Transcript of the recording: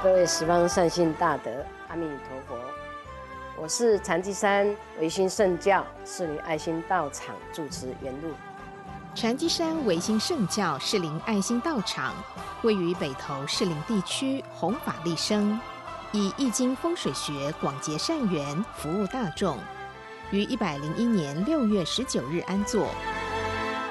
各位十方善信大德，阿弥陀佛。我是禅机山维新圣教士林爱心道场住持圆露。 禅机山维新圣教士林爱心道场位于北投士林地区弘法利生，以易经风水学广结善缘，服务大众。于101年6月19日安座。